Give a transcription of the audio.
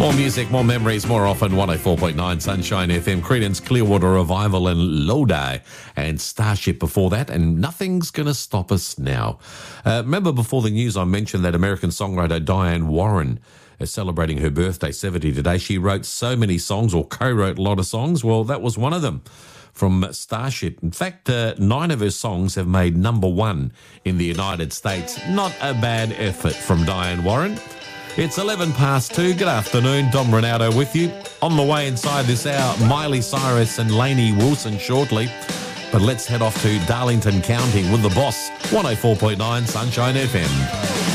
More music, more memories, more often. 104.9 Sunshine FM, Creedence Clearwater Revival and Lodi, and Starship before that, and Nothing's Gonna Stop Us Now. Remember before the news I mentioned that American songwriter Diane Warren is celebrating her birthday, 70 today. She wrote so many songs, or co-wrote a lot of songs. Well, that was one of them from Starship. In fact, 9 of her songs have made #1 in the United States. Not a bad effort from Diane Warren. It's 11 past 2. Good afternoon. Dom Ronaldo with you. On the way inside this hour, Miley Cyrus and Lainey Wilson shortly. But let's head off to Darlington County with the boss, 104.9 Sunshine FM.